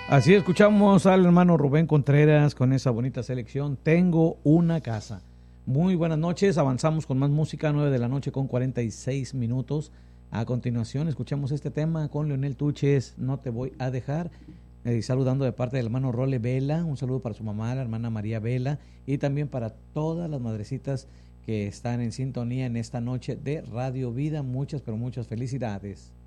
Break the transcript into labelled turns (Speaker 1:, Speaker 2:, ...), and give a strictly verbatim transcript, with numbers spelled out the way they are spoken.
Speaker 1: Así escuchamos al hermano Rubén Contreras con esa bonita selección, Tengo una casa. Muy buenas noches, avanzamos con más música, nueve de la noche con cuarenta y seis minutos. A continuación escuchamos este tema con Leonel Tuches, No te voy a dejar. Eh, saludando de parte del hermano Role Vela, un saludo para su mamá, la hermana María Vela, y también para todas las madrecitas que están en sintonía en esta noche de Radio Vida. Muchas, pero muchas felicidades.